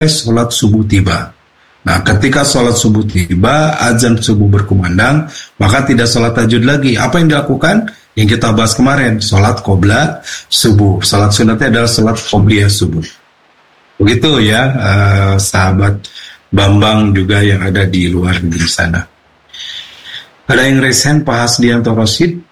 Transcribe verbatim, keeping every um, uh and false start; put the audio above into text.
sholat subuh tiba. Nah, ketika sholat subuh tiba, azan subuh berkumandang, maka tidak sholat tahajud lagi. Apa yang dilakukan? Yang kita bahas kemarin, sholat qobla subuh. Sholat sunatnya adalah sholat qobliyah subuh. Begitu ya, uh, sahabat Bambang juga yang ada di luar negeri sana. Ada yang resen Pak Hasdianto Rosid,